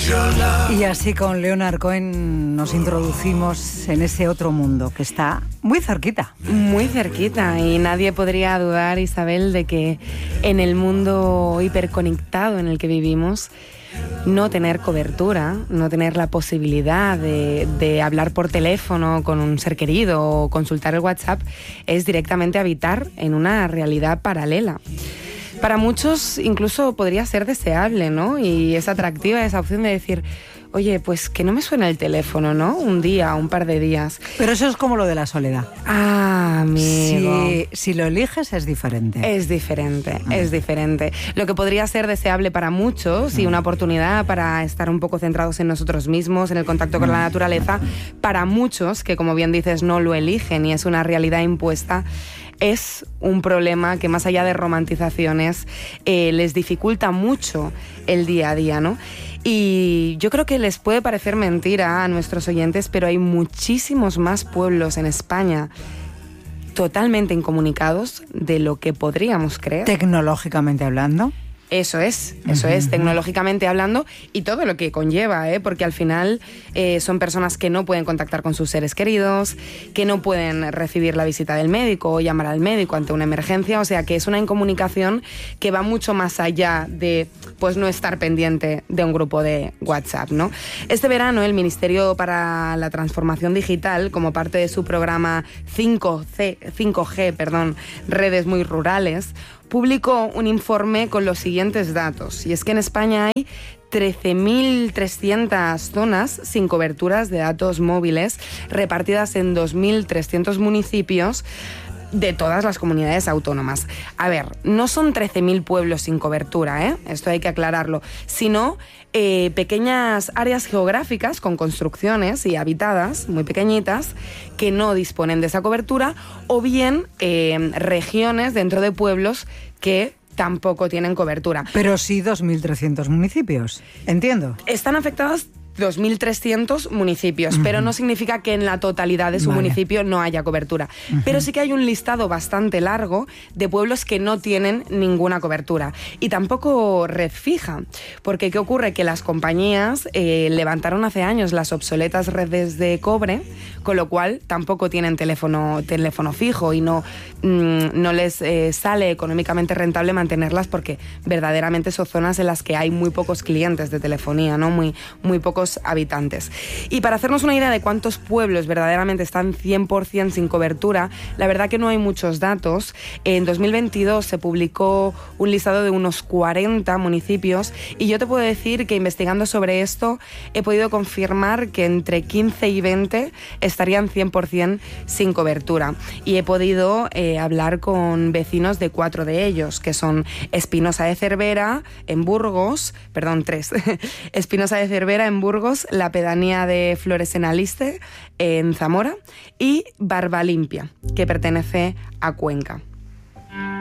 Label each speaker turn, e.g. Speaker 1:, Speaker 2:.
Speaker 1: Y así con Leonard Cohen nos introducimos en ese otro mundo que está muy cerquita.
Speaker 2: Muy cerquita, y nadie podría dudar, Isabel, de que en el mundo hiperconectado en el que vivimos, no tener cobertura, no tener la posibilidad de hablar por teléfono con un ser querido o consultar el WhatsApp es directamente habitar en una realidad paralela. Para muchos incluso podría ser deseable, ¿no? Y es atractiva esa opción de decir, oye, pues que no me suena el teléfono, ¿no? Un día, un par de días.
Speaker 1: Pero eso es como lo de la soledad.
Speaker 2: Ah, amigo.
Speaker 1: Si lo eliges es diferente.
Speaker 2: Es diferente, es diferente. Lo que podría ser deseable para muchos y una oportunidad para estar un poco centrados en nosotros mismos, en el contacto con la naturaleza, para muchos que, como bien dices, no lo eligen y es una realidad impuesta, es un problema que, más allá de romantizaciones, les dificulta mucho el día a día, ¿no? Y yo creo que les puede parecer mentira a nuestros oyentes, pero hay muchísimos más pueblos en España totalmente incomunicados de lo que podríamos creer.
Speaker 1: Tecnológicamente hablando.
Speaker 2: Eso es, tecnológicamente hablando, y todo lo que conlleva, porque al final son personas que no pueden contactar con sus seres queridos, que no pueden recibir la visita del médico o llamar al médico ante una emergencia, o sea que es una incomunicación que va mucho más allá de pues no estar pendiente de un grupo de WhatsApp, ¿no? Este verano el Ministerio para la Transformación Digital, como parte de su programa 5G, Redes Muy Rurales, publicó un informe con los siguientes datos. Y es que en España hay 13.300 zonas sin coberturas de datos móviles repartidas en 2.300 municipios de todas las comunidades autónomas. A ver, no son 13.000 pueblos sin cobertura, esto hay que aclararlo, sino pequeñas áreas geográficas con construcciones y habitadas muy pequeñitas que no disponen de esa cobertura, o bien regiones dentro de pueblos que tampoco tienen cobertura.
Speaker 1: Pero sí 2.300 municipios, entiendo.
Speaker 2: Están afectados 2.300 municipios, pero no significa que en la totalidad de su municipio no haya cobertura. Pero sí que hay un listado bastante largo de pueblos que no tienen ninguna cobertura. Y tampoco red fija, porque ¿qué ocurre? Que las compañías levantaron hace años las obsoletas redes de cobre, con lo cual tampoco tienen teléfono fijo y no les sale económicamente rentable mantenerlas, porque verdaderamente son zonas en las que hay muy pocos clientes de telefonía, ¿no? Muy pocos habitantes. Y para hacernos una idea de cuántos pueblos verdaderamente están 100% sin cobertura, la verdad que no hay muchos datos. En 2022 se publicó un listado de unos 40 municipios y yo te puedo decir que, investigando sobre esto, he podido confirmar que entre 15 y 20 estarían 100% sin cobertura. Y he podido hablar con vecinos de 4 de ellos, que son Espinosa de Cervera, en Burgos, 3, Espinosa de Cervera, en Burgos, la pedanía de Flores en Aliste, en Zamora, y Barbalimpia, que pertenece a Cuenca.